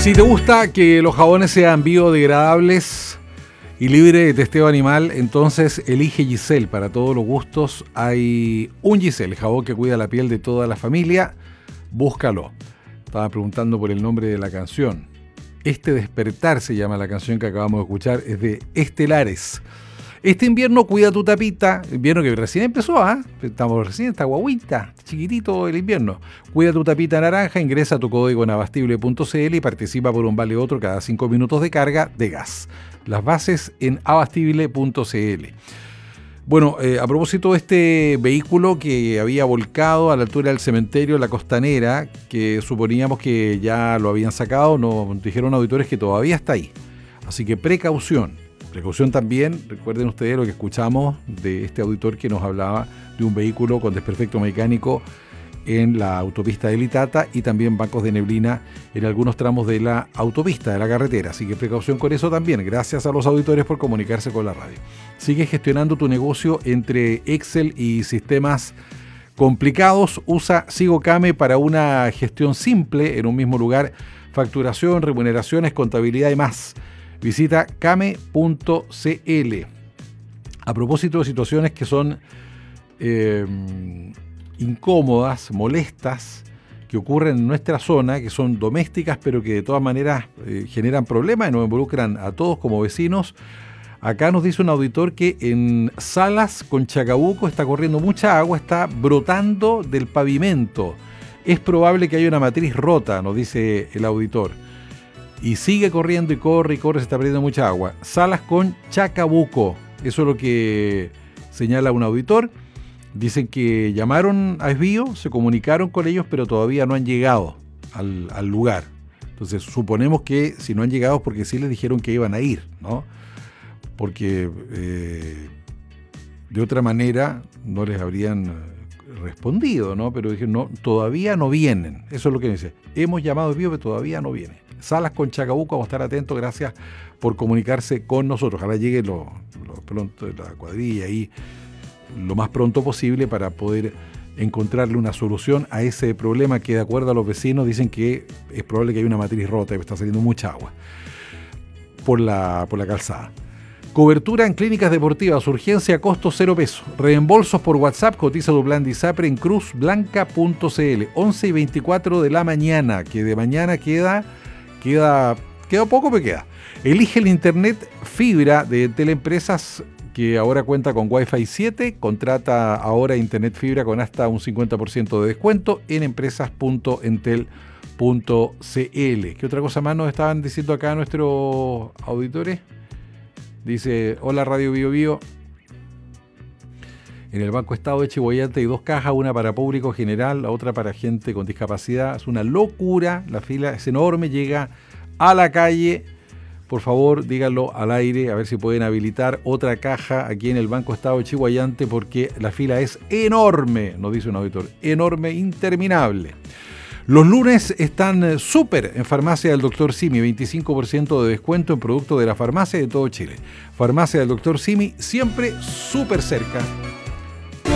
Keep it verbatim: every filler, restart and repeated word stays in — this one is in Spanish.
Si te gusta que los jabones sean biodegradables y libres de testeo animal, entonces elige Giselle. Para todos los gustos hay un Giselle, el jabón que cuida la piel de toda la familia. Búscalo. Estaba preguntando por el nombre de la canción. Este despertar se llama la canción que acabamos de escuchar, es de Estelares. Este invierno cuida tu tapita, invierno que recién empezó, ¿ah? ¿eh? Estamos recién, está guaguita, chiquitito el invierno. Cuida tu tapita naranja, ingresa tu código en abastible punto c l y participa por un vale otro cada cinco minutos de carga de gas. Las bases en abastible punto c l. Bueno, eh, a propósito de este vehículo que había volcado a la altura del cementerio La Costanera, que suponíamos que ya lo habían sacado, nos dijeron auditores que todavía está ahí. Así que precaución. Precaución también, recuerden ustedes lo que escuchamos de este auditor que nos hablaba de un vehículo con desperfecto mecánico en la autopista de Litata y también bancos de neblina en algunos tramos de la autopista, de la carretera. Así que precaución con eso también. Gracias a los auditores por comunicarse con la radio. Sigue gestionando tu negocio entre Excel y sistemas complicados. Usa SigoCame para una gestión simple en un mismo lugar. Facturación, remuneraciones, contabilidad y más. Visita came punto c l. A propósito de situaciones que son eh, incómodas, molestas, que ocurren en nuestra zona, que son domésticas, pero que de todas maneras eh, generan problemas y nos involucran a todos como vecinos. Acá nos dice un auditor que en Salas con Chacabuco está corriendo mucha agua, está brotando del pavimento. Es probable que haya una matriz rota, nos dice el auditor. Y sigue corriendo y corre y corre, se está perdiendo mucha agua. Salas con Chacabuco, eso es lo que señala un auditor. Dicen que llamaron a Esbío, se comunicaron con ellos, pero todavía no han llegado al, al lugar. Entonces suponemos que si no han llegado es porque sí les dijeron que iban a ir, ¿no? Porque eh, de otra manera no les habrían respondido, ¿no? Pero dijeron, no, todavía no vienen. Eso es lo que dice. Hemos llamado a Esbío, pero todavía no vienen. Salas con Chacabuco, vamos a estar atentos, gracias por comunicarse con nosotros. Ojalá llegue lo, lo pronto la cuadrilla ahí lo más pronto posible para poder encontrarle una solución a ese problema que, de acuerdo a los vecinos, dicen que es probable que haya una matriz rota y está saliendo mucha agua por la, por la calzada. Cobertura en clínicas deportivas, urgencia, costo cero pesos. Reembolsos por WhatsApp, cotiza tu plan de ISAPRE en cruz blanca punto c l. once y veinticuatro de la mañana, que de mañana queda, queda, queda poco, pero queda. Elige el internet fibra de Teleempresas, que ahora cuenta con Wi-Fi siete. Contrata ahora internet fibra con hasta un cincuenta por ciento de descuento en empresas punto entel punto c l. ¿Qué otra cosa más nos estaban diciendo acá nuestros auditores? Dice, hola Radio Bio Bio. En el Banco Estado de Chihuayante hay dos cajas, una para público general, la otra para gente con discapacidad. Es una locura, la fila es enorme, llega a la calle. Por favor, díganlo al aire, a ver si pueden habilitar otra caja aquí en el Banco Estado de Chihuayante, porque la fila es enorme, nos dice un auditor, enorme, interminable. Los lunes están súper en Farmacia del doctor Simi, veinticinco por ciento de descuento en productos de la farmacia de todo Chile. Farmacia del doctor Simi, siempre súper cerca.